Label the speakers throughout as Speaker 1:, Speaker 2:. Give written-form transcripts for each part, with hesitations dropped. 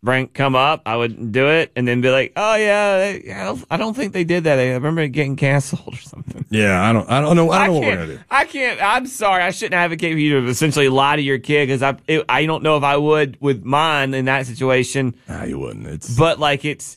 Speaker 1: come up, I would do it and then be like, oh yeah, I don't think they did that. I remember it getting canceled or something.
Speaker 2: Yeah, I don't know what we're gonna do.
Speaker 1: I can't. I'm sorry. I shouldn't advocate for you to essentially lie to your kid because I don't know if I would with mine in that situation.
Speaker 2: Nah, you wouldn't.
Speaker 1: But like it's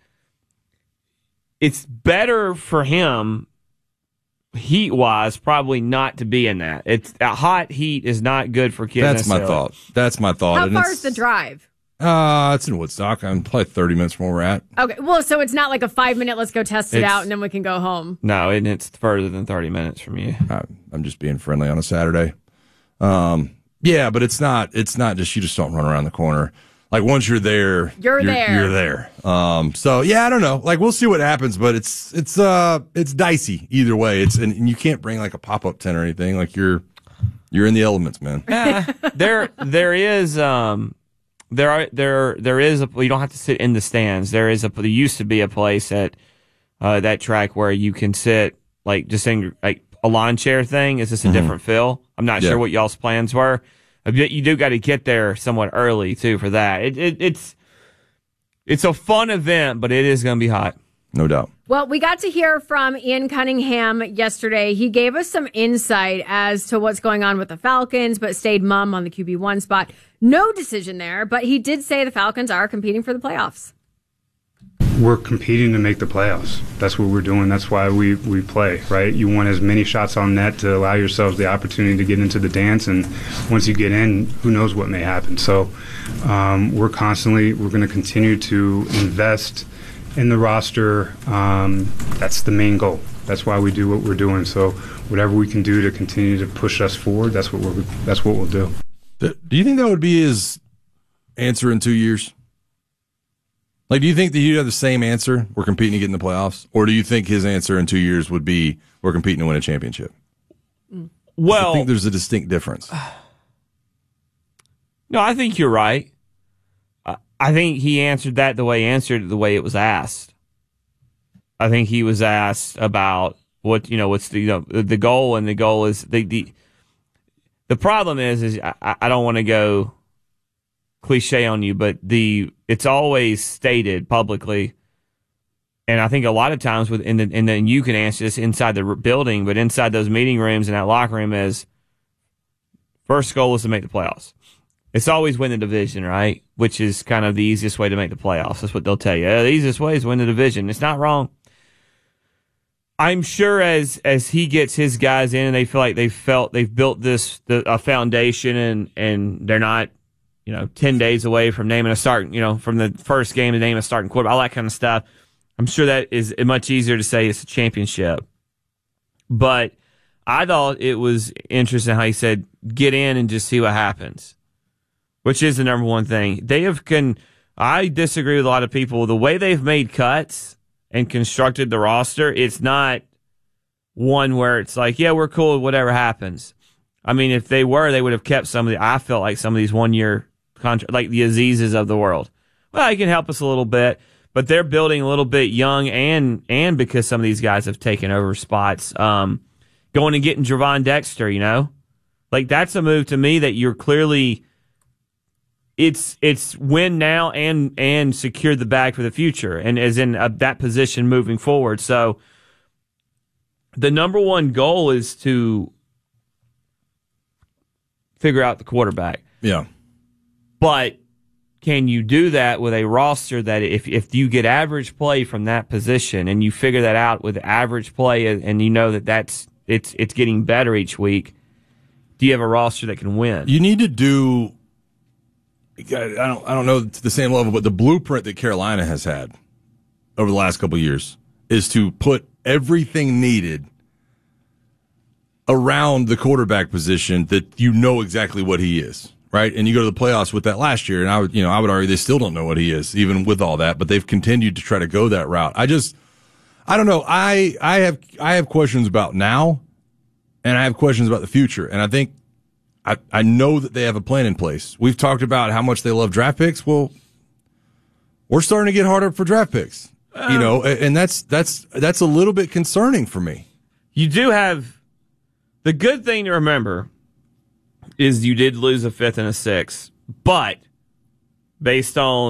Speaker 1: better for him heat wise probably not to be in that. It's hot heat is not good for kids.
Speaker 2: That's my thought.
Speaker 3: How far is the drive?
Speaker 2: It's in Woodstock. I'm probably 30 minutes from where we're at.
Speaker 3: Okay, well, so it's not like a 5-minute, let's go test it out, and then we can go home.
Speaker 1: No, and it's further than 30 minutes from you.
Speaker 2: I'm just being friendly on a Saturday. Yeah, but it's not just, you just don't run around the corner. Like, once you're there, you're there. So, yeah, I don't know. Like, we'll see what happens, but it's dicey either way. And you can't bring, like, a pop-up tent or anything. Like, you're in the elements, man.
Speaker 1: There is you don't have to sit in the stands. There used to be a place at that track where you can sit like just in like a lawn chair thing. It's just a different feel. I'm not sure what y'all's plans were. You do got to get there somewhat early too for that. It's a fun event, but it is going to be hot.
Speaker 2: No doubt.
Speaker 3: Well, we got to hear from Ian Cunningham yesterday. He gave us some insight as to what's going on with the Falcons, but stayed mum on the QB1 spot. No decision there, but he did say the Falcons are competing for the playoffs.
Speaker 4: We're competing to make the playoffs. That's what we're doing. That's why we play, right? You want as many shots on net to allow yourselves the opportunity to get into the dance, and once you get in, who knows what may happen. So we're going to continue to invest in the roster. That's the main goal. That's why we do what we're doing. So whatever we can do to continue to push us forward, that's what we'll do.
Speaker 2: Do you think that would be his answer in 2 years? Like, do you think that he'd have the same answer, we're competing to get in the playoffs? Or do you think his answer in 2 years would be, we're competing to win a championship?
Speaker 1: Well,
Speaker 2: I think there's a distinct difference.
Speaker 1: No, I think you're right. I think he answered that the way it was asked. I think he was asked about what's the goal, and the goal is the problem is I don't want to go cliche on you, but it's always stated publicly, and I think a lot of times and then you can answer this inside the building, but inside those meeting rooms and that locker room is first goal is to make the playoffs. It's always win the division, right? Which is kind of the easiest way to make the playoffs. That's what they'll tell you. The easiest way is win the division. It's not wrong. I'm sure as he gets his guys in and they feel like they've built a foundation and they're not, 10 days away from naming a starting, from the first game to name a starting quarterback, all that kind of stuff. I'm sure that is much easier to say it's a championship. But I thought it was interesting how he said, get in and just see what happens, which is the number one thing. I disagree with a lot of people. The way they've made cuts and constructed the roster, it's not one where it's like, yeah, we're cool, whatever happens. I mean, if they would have kept I felt like some of these 1-year contracts, like the Azizes of the world. Well, he can help us a little bit, but they're building a little bit young and because some of these guys have taken over spots, going and getting Javon Dexter, like that's a move to me that you're clearly, it's win now and secure the bag for the future, and as in that position moving forward. So the number one goal is to figure out the quarterback.
Speaker 2: Yeah.
Speaker 1: But can you do that with a roster that if you get average play from that position and you figure that out with average play and you know that's it's getting better each week, do you have a roster that can win?
Speaker 2: You need to do, I don't know to the same level, but the blueprint that Carolina has had over the last couple of years is to put everything needed around the quarterback position that exactly what he is, right? And you go to the playoffs with that last year, and I would argue they still don't know what he is, even with all that, but they've continued to try to go that route. I don't know. I have questions about now, and I have questions about the future, and I think I know that they have a plan in place. We've talked about how much they love draft picks. Well, we're starting to get harder for draft picks, and that's a little bit concerning for me.
Speaker 1: You do have. The good thing to remember is you did lose a 5th and a 6th, but based on